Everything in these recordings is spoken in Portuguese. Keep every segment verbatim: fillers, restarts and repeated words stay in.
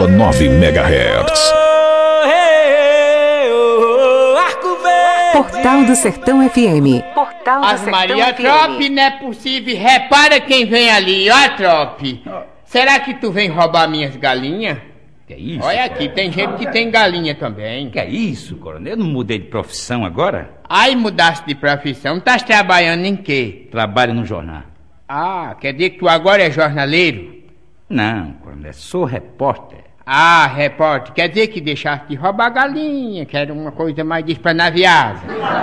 vírgula nove megahertz. Portal do Sertão F M. Portal do As Sertão Maria F M. Trope, não é possível. Repara quem vem ali, ó, Trope. Será que tu vem roubar minhas galinhas? Que é isso? Olha aqui, tem gente que tem galinha também. Que é isso, coronel? Eu não mudei de profissão agora? Aí mudaste de profissão, estás trabalhando em quê? Trabalho no jornal. Ah, quer dizer que tu agora é jornaleiro? Não, coronel, sou repórter. Ah, repórter, quer dizer que deixaste de roubar galinha, que era uma coisa mais despranaviada.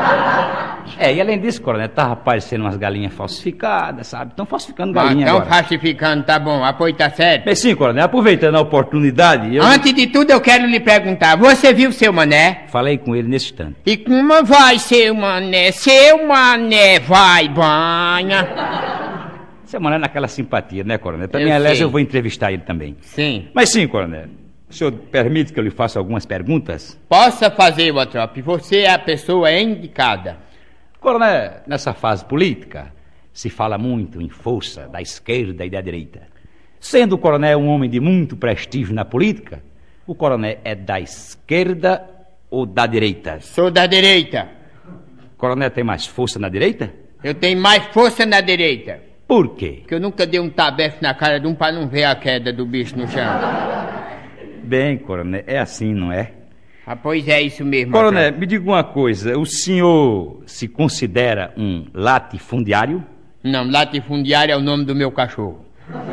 É, e além disso, coronel, tava aparecendo umas galinhas falsificadas, sabe? Estão falsificando Ah, galinha então agora. falsificando, tá bom, apoio tá certo. Bem, sim, coronel, aproveitando a oportunidade, eu Antes de tudo eu quero lhe perguntar, você viu seu mané? falei com ele nesse instante. E como vai seu mané? Seu mané vai banha? Seu mané naquela simpatia, né, coronel? Também, Eu aliás, sei. eu vou entrevistar ele também. Sim. Mas sim, coronel, o senhor permite que eu lhe faça algumas perguntas? Possa fazer, Watrop, você é a pessoa indicada. Coronel, nessa fase política, se fala muito em força da esquerda e da direita. Sendo o coronel um homem de muito prestígio na política, o coronel é da esquerda ou da direita? Sou da direita. O coronel tem mais força na direita? Eu tenho mais força na direita. Por quê? Porque eu nunca dei um tabefe na cara de um pra não ver a queda do bicho no chão. Bem, coronel, é assim, não é? Ah, pois é isso mesmo. Coronel, Watrop. me diga uma coisa, o senhor se considera um latifundiário? Não, latifundiário é o nome do meu cachorro.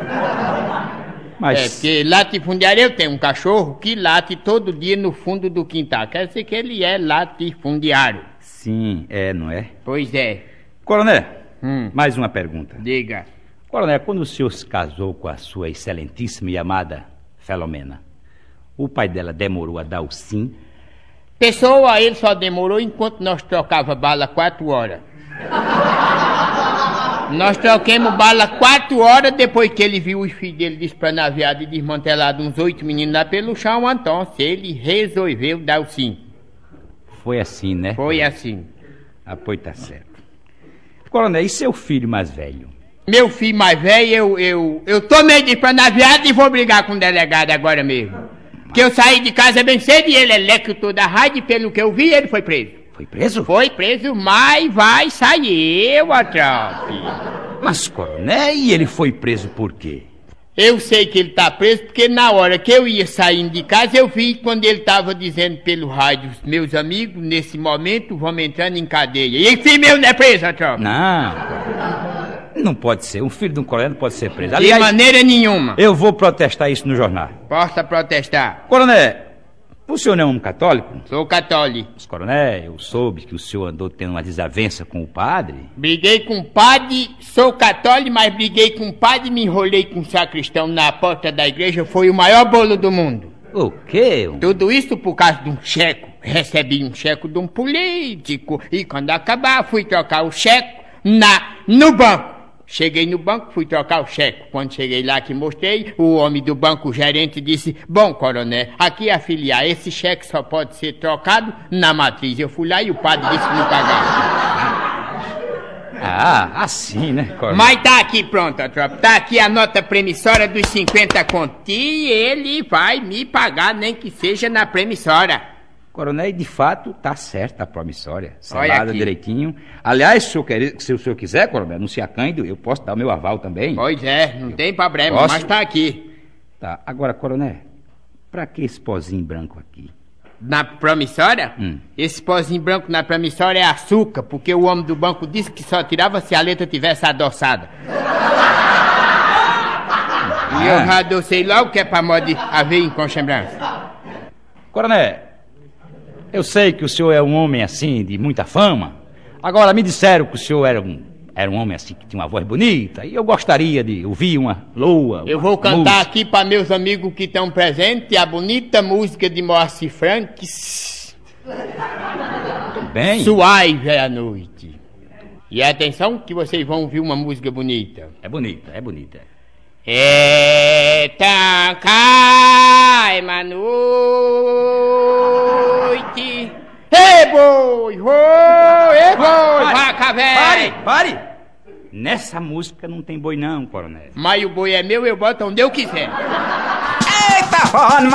Mas... É, porque latifundiário eu tenho um cachorro que late todo dia no fundo do quintal. Quer dizer que ele é latifundiário. Sim, é, não é? Pois é. Coronel, Hum, mais uma pergunta. diga. Coronel, quando o senhor se casou com a sua excelentíssima e amada Felomena, o pai dela demorou a dar o sim? Pessoa, ele só demorou enquanto nós trocava bala quatro horas. Nós troquemos bala quatro horas depois que ele viu os filhos dele despranaviados e desmantelados, uns oito meninos lá pelo chão, então ele resolveu dar o sim. Foi assim, né? Foi assim. Ah, pois tá certo. Coronel, e seu filho mais velho? Meu filho mais velho, eu, eu, eu tô meio despranaviado e vou brigar com o delegado agora mesmo. Porque eu saí de casa bem cedo e ele é leco da rádio e pelo que eu vi, ele foi preso. Foi preso? Foi preso, mas vai sair, Watrop. Mas, coronel, e ele foi preso por quê? Eu sei que ele tá preso porque na hora que eu ia saindo de casa, eu vi quando ele tava dizendo pelo rádio, meus amigos, nesse momento, vamos entrando em cadeia. E filho meu não é preso, Watrop? Não, não pode ser. Um filho de um coronel não pode ser preso. De Aliás, maneira nenhuma. eu vou protestar isso no jornal. Possa protestar. Coronel, o senhor não é um homem católico? Sou católico. Mas, coronel, eu soube que o senhor andou tendo uma desavença com o padre. Briguei com o padre, sou católico, mas briguei com o padre e me enrolei com o sacristão na porta da igreja. Foi o maior bolo do mundo. O quê? Tudo isso por causa de um cheque. Recebi um cheque de um político. E quando acabar, fui trocar o cheque na, no banco. Cheguei no banco, fui trocar o cheque. Quando cheguei lá que mostrei, o homem do banco, o gerente, disse: bom, coronel, aqui é filiar, esse cheque só pode ser trocado na matriz. Eu fui lá e o padre disse que não pagava. Ah, assim, né, coronel? Mas tá aqui pronto, tropa. Tá aqui a nota premissória dos cinquenta contos. E ele vai me pagar, nem que seja na premissória. Coronel, de fato, tá certa a promissória. Olha Selada aqui. direitinho. Aliás, se o, quer, se o senhor quiser, coronel, não se acândido, eu posso dar o meu aval também. Pois é, não tem problema, Posso? mas tá aqui. Tá, agora, coronel, pra que esse pozinho branco aqui? Na promissória? Hum. Esse pozinho branco na promissória é açúcar, porque o homem do banco disse que só tirava se a letra tivesse adoçada. E eu já adocei logo que é pra modo de haver inconchabrança. Coronel, eu sei que o senhor é um homem assim, de muita fama. Agora, me disseram que o senhor era um, era um homem assim, que tinha uma voz bonita. E eu gostaria de ouvir uma loa. Eu uma vou cantar música. aqui para meus amigos que estão presentes a bonita música de Moacir Frank. Bem, Suave é a noite. E atenção que vocês vão ouvir uma música bonita. é bonita, é bonita. Eita, caima noite. Ei, boi, oi, ei, boi, vaca Pare, velha. pare! Nessa música não tem boi não, coronel. Mas o boi é meu, eu boto onde eu quiser. Eita, forró